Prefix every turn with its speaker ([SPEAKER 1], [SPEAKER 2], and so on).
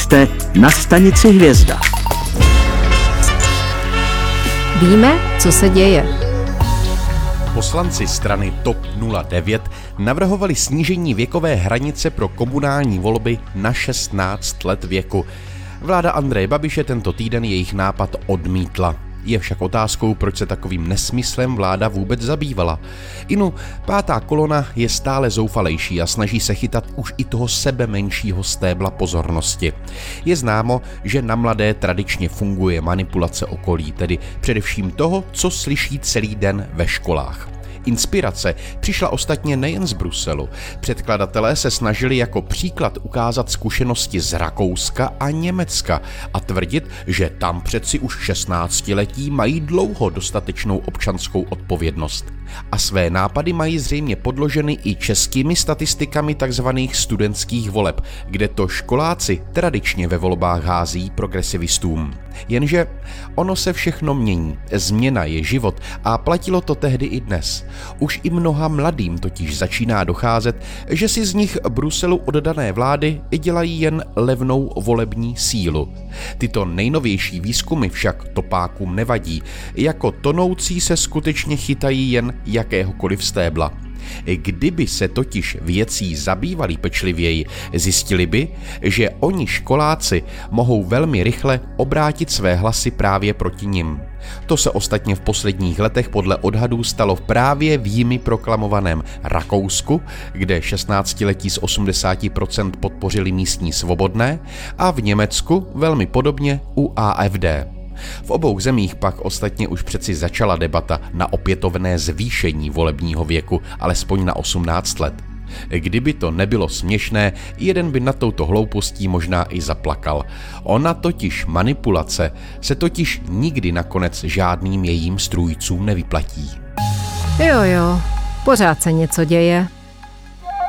[SPEAKER 1] Jste na stanici Hvězda.
[SPEAKER 2] Víme, co se děje.
[SPEAKER 3] Poslanci strany TOP 09 navrhovali snížení věkové hranice pro komunální volby na 16 let věku. Vláda Andreje Babiše tento týden jejich nápad odmítla. Je však otázkou, proč se takovým nesmyslem vláda vůbec zabývala. Inu, pátá kolona je stále zoufalejší a snaží se chytat už i toho sebe menšího stébla pozornosti. Je známo, že na mladé tradičně funguje manipulace okolí, tedy především toho, co slyší celý den ve školách. Inspirace přišla ostatně nejen z Bruselu. Předkladatelé se snažili jako příklad ukázat zkušenosti z Rakouska a Německa a tvrdit, že tam přeci už 16letí mají dlouho dostatečnou občanskou odpovědnost. A své nápady mají zřejmě podloženy i českými statistikami takzvaných studentských voleb, kde to školáci tradičně ve volbách hází progresivistům. Jenže ono se všechno mění, změna je život a platilo to tehdy i dnes. Už i mnoha mladým totiž začíná docházet, že si z nich Bruselu oddané vlády dělají jen levnou volební sílu. Tyto nejnovější výzkumy však topákům nevadí, jako tonoucí se skutečně chytají jen jakéhokoliv stébla. Kdyby se totiž věcí zabývali pečlivěji, zjistili by, že oni školáci mohou velmi rychle obrátit své hlasy právě proti nim. To se ostatně v posledních letech podle odhadů stalo právě v jimi proklamovaném Rakousku, kde 16letí z 80% podpořili místní svobodné, a v Německu velmi podobně u AfD. V obou zemích pak ostatně už přeci začala debata na opětovné zvýšení volebního věku, alespoň na 18 let. Kdyby to nebylo směšné, jeden by nad touto hloupostí možná i zaplakal. Ona totiž manipulace se totiž nikdy nakonec žádným jejím strůjcům nevyplatí.
[SPEAKER 2] Jo, pořád se něco děje.